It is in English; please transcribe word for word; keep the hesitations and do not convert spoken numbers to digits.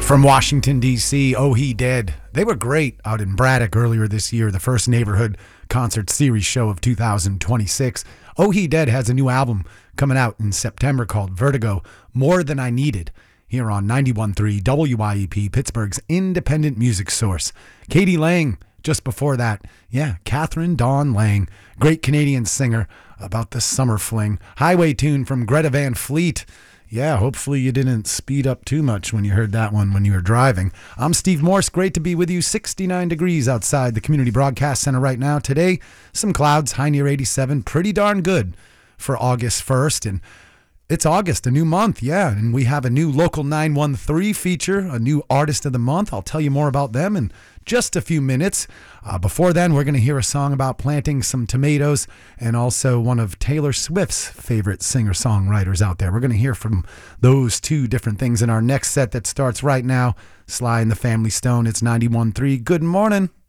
From Washington, D C, Oh He Dead. They were great out in Braddock earlier this year, the first neighborhood concert series show of two thousand twenty-six. Oh He Dead has a new album coming out in September called Vertigo, More Than I Needed, here on ninety-one point three W I E P, Pittsburgh's independent music source. Katie Lang, just before that, yeah, Catherine Dawn Lang, great Canadian singer about the summer fling. Highway tune from Greta Van Fleet. Yeah, hopefully you didn't speed up too much when you heard that one when you were driving. I'm Steve Morse. Great to be with you. sixty-nine degrees outside the Community Broadcast Center right now. Today, some clouds, high near eighty-seven. Pretty darn good for August first. And it's August, a new month, yeah. And we have a new Local nine one three feature, a new Artist of the Month. I'll tell you more about them in just a few minutes. Uh, before then, we're going to hear a song about planting some tomatoes and also one of Taylor Swift's favorite singer-songwriters out there. We're going to hear from those two different things in our next set that starts right now. Sly and the Family Stone. It's ninety-one point three. Good morning.